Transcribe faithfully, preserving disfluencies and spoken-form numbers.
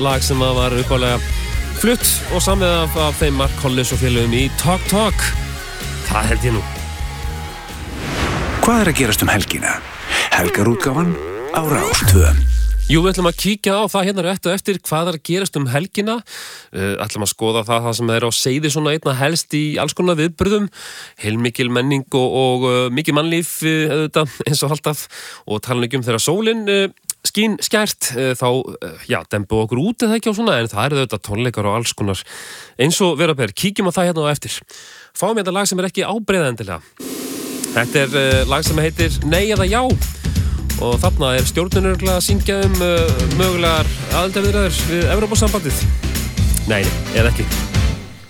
lag sem var uppálega flutt og samið af, af þeim Mark Hollis og félögum í Talk Talk. Það held ég nú. Hvað er að gerast um helgina? Helgarútgáfan á Rás tvö. Jú, við ætlum að kíkja á það hérna rétt og eftir hvað er að gerast um helgina. Uh, ætlum að skoða það, það sem er á seiði svona einna helst í alls konar viðburðum. Heilmikil menning og, og uh, mikið mannlíf uh, eins og alltaf. Og tala ekki um þegar sólin uh, skín skært, uh, þá uh, já, dembu okkur út eða ekki á svona, en það eru þetta tónleikar og alls konar eins og vera ber. Kíkjum á það hérna og eftir. Fáum hérna lag sem er ekki ábreiðendilega. Þetta er uh, lag sem heitir Nei eða já. Og þarna er stjórnunurlega að syngja um uh, mögulegar aðildarviðræður við Evrópusambandið. Nei, eða ekki.